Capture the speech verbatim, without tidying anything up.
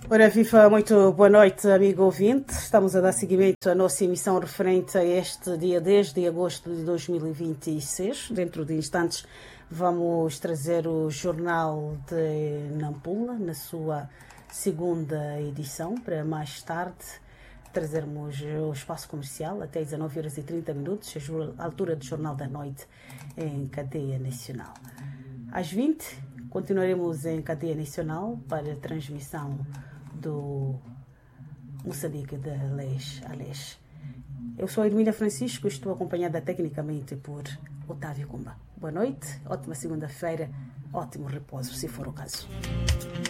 Ora, viva, muito boa noite, amigo ouvinte. Estamos a dar seguimento à nossa emissão referente a este dia dez de agosto de dois mil e vinte e seis. Dentro de instantes vamos trazer o Jornal de Nampula, na sua segunda edição, para mais tarde trazermos o espaço comercial até dezenove horas e trinta minutos, a altura do Jornal da Noite em cadeia nacional. Às vinte, continuaremos em cadeia nacional para a transmissão do Moçambique de leste a leste. Eu sou a Edmília Francisco e estou acompanhada tecnicamente por Otávio Kumba. Boa noite, ótima segunda-feira, ótimo repouso, se for o caso.